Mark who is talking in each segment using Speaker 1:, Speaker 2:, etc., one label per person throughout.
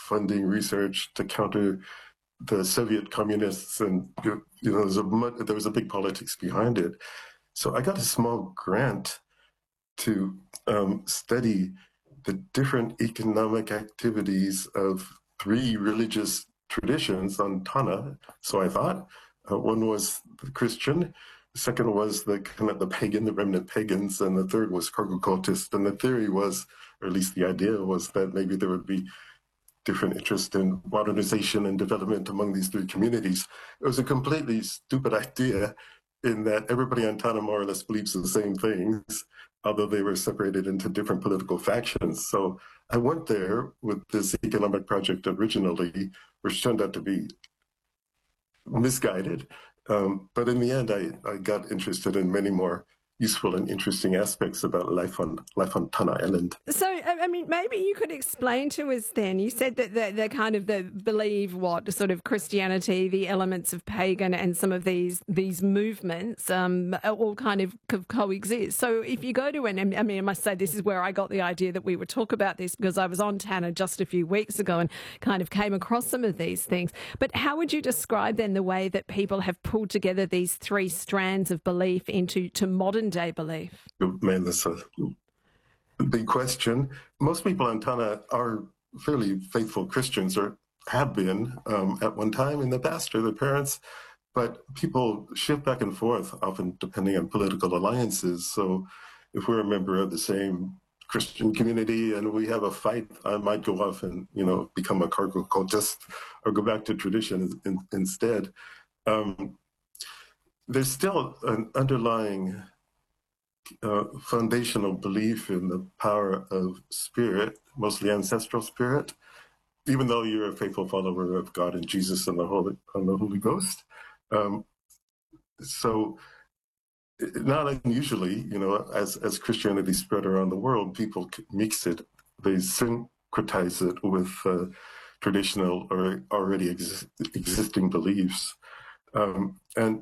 Speaker 1: funding research to counter the Soviet communists, and there was a big politics behind it. So I got a small grant to study the different economic activities of 3 religious traditions on Tanna. So I thought one was the Christian, the second was the kind of the pagan, the remnant pagans, and the third was cargo cultist. And the theory was, or at least the idea was, that maybe there would be different interest in modernization and development among these 3 communities. It was a completely stupid idea, in that everybody on Tanna more or less believes the same things, although they were separated into different political factions. So I went there with this economic project originally, which turned out to be misguided. But in the end, I got interested in many more useful and interesting aspects about life on Tanna Island.
Speaker 2: So, I mean, maybe you could explain to us then. You said that they kind of believe what sort of Christianity, the elements of pagan, and some of these movements all kind of coexist. So, if you go to I must say this is where I got the idea that we would talk about this, because I was on Tanna just a few weeks ago and kind of came across some of these things. But how would you describe then the way that people have pulled together these 3 strands of belief into modern day belief?
Speaker 1: Man, that's a big question. Most people on Tanna are fairly faithful Christians, or have been at one time in the past, or their parents, but people shift back and forth, often depending on political alliances. So if we're a member of the same Christian community and we have a fight, I might go off and become a cargo cultist or go back to tradition instead. There's still an underlying foundational belief in the power of spirit, mostly ancestral spirit, even though you're a faithful follower of God and Jesus and the Holy Ghost. So not unusually, as Christianity spread around the world, people mix it, they syncretize it with traditional or already existing beliefs. And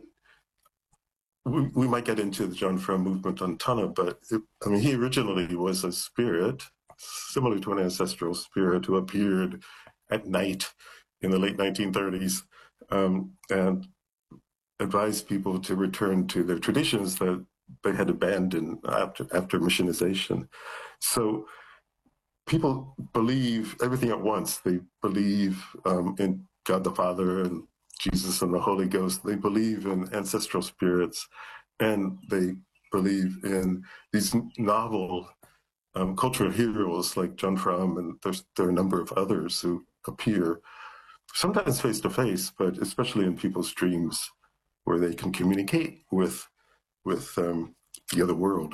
Speaker 1: we might get into the John Frum movement on Tanna, but he originally was a spirit, similar to an ancestral spirit, who appeared at night in the late 1930s and advised people to return to their traditions that they had abandoned after missionization. So people believe everything at once. They believe in God the Father and Jesus and the Holy Ghost. They believe in ancestral spirits, and they believe in these novel cultural heroes like John Frum, and there are a number of others who appear sometimes face to face, but especially in people's dreams, where they can communicate with the other world.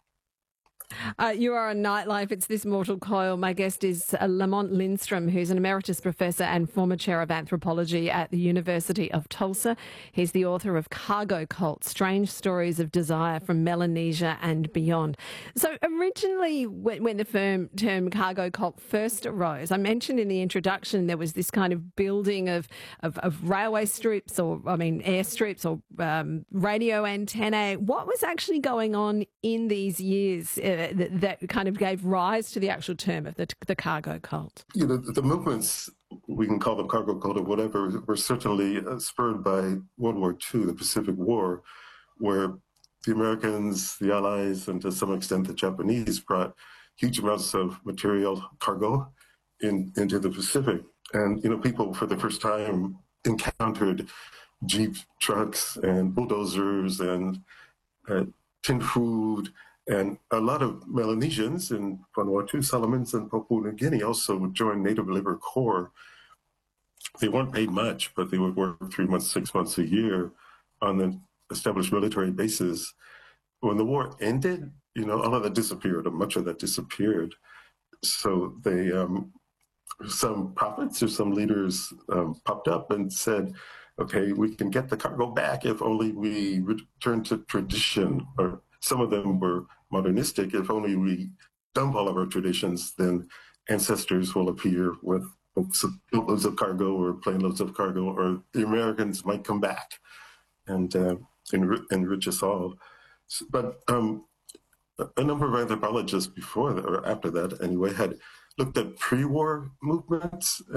Speaker 2: You are on Nightlife. It's This Mortal Coil. My guest is Lamont Lindstrom, who's an emeritus professor and former chair of anthropology at the University of Tulsa. He's the author of Cargo Cult, Strange Stories of Desire from Melanesia and Beyond. So originally, when the term cargo cult first arose, I mentioned in the introduction there was this kind of building of railway strips, airstrips or radio antennae. What was actually going on in these years that kind of gave rise to the actual term of the cargo cult?
Speaker 1: The movements, we can call them cargo cult or whatever, were certainly spurred by World War II, the Pacific War, where the Americans, the Allies, and to some extent the Japanese brought huge amounts of material, cargo, into the Pacific. And, people for the first time encountered jeep trucks and bulldozers and tin food. And a lot of Melanesians in Vanuatu, Solomons, and Papua New Guinea also would join Native Labor Corps. They weren't paid much, but they would work 3 months, 6 months a year on the established military bases. When the war ended, all of that disappeared, or much of that disappeared. So they, some prophets or some leaders popped up and said, okay, we can get the cargo back if only we return to tradition. Or some of them were modernistic. If only we dump all of our traditions, then ancestors will appear with loads of cargo or plane loads of cargo, or the Americans might come back and enrich us all. But a number of anthropologists before that, or after that anyway, had looked at pre-war movements